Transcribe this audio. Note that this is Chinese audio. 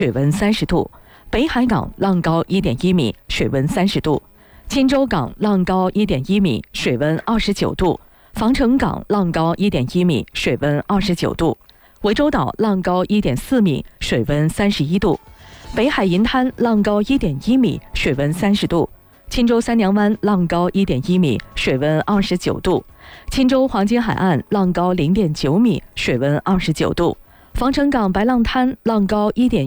水温30度；北海港浪高1.1米，水温30度；钦州港浪高1.1米，水温29度；防城港浪高1.1米，水温29度；涠洲岛浪高1.4米，水温31度；北海银滩浪高1.1米，水温30度；钦州三娘湾浪高1.1米，水温29度；钦州黄金海岸浪高0.9米，水温29度；防城港白浪滩浪高1.1